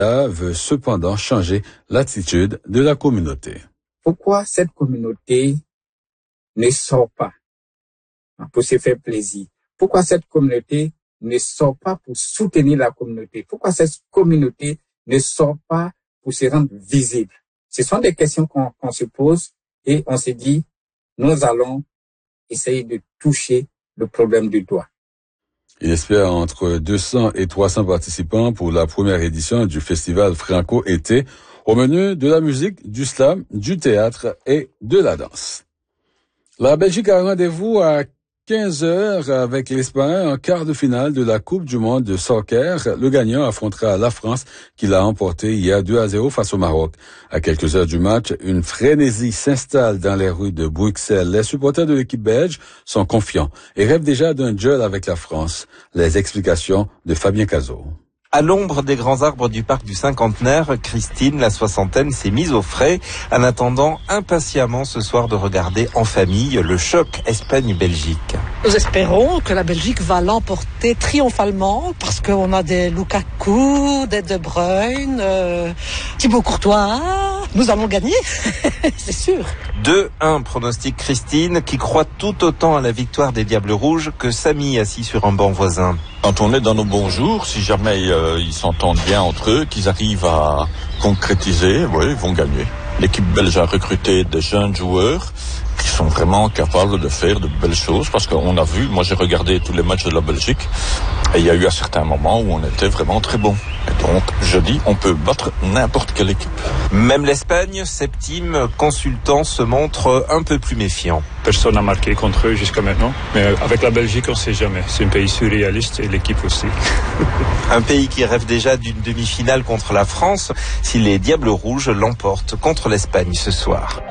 veut cependant changer l'attitude de la communauté. Pourquoi cette communauté ne sort pas pour se faire plaisir? Pourquoi cette communauté ne sort pas pour soutenir la communauté? Pourquoi cette communauté ne sort pas pour se rendre visible? Ce sont des questions qu'on se pose et on se dit, nous allons essayer de toucher le problème du doigt. Il espère entre 200 et 300 participants pour la première édition du festival Franco-Été, au menu de la musique, du slam, du théâtre et de la danse. La Belgique a rendez-vous à 15h avec l'Espagne en quart de finale de la Coupe du monde de soccer. Le gagnant affrontera la France qui l'a emporté hier 2-0 face au Maroc. À quelques heures du match, une frénésie s'installe dans les rues de Bruxelles. Les supporters de l'équipe belge sont confiants et rêvent déjà d'un duel avec la France. Les explications de Fabien Cazot. À l'ombre des grands arbres du parc du Cinquantenaire, Christine, la soixantaine, s'est mise au frais en attendant impatiemment ce soir de regarder en famille le choc Espagne-Belgique. Nous espérons que la Belgique va l'emporter triomphalement parce qu'on a des Lukaku, des De Bruyne, Thibaut Courtois. Nous allons gagner, c'est sûr. 2-1 pronostique Christine qui croit tout autant à la victoire des Diables Rouges que Samy assis sur un banc voisin. Quand on est dans nos bons jours, si jamais ils s'entendent bien entre eux, qu'ils arrivent à concrétiser, oui, ils vont gagner. L'équipe belge a recruté des jeunes joueurs qui sont vraiment capables de faire de belles choses parce qu'on a vu, moi j'ai regardé tous les matchs de la Belgique et il y a eu à certains moments où on était vraiment très bon. Et donc, je dis, on peut battre n'importe quelle équipe. Même l'Espagne, septime, consultant, se montre un peu plus méfiant. Personne n'a marqué contre eux jusqu'à maintenant, mais avec la Belgique, on ne sait jamais. C'est un pays surréaliste et l'équipe aussi. Un pays qui rêve déjà d'une demi-finale contre la France si les Diables Rouges l'emportent contre l'Espagne ce soir.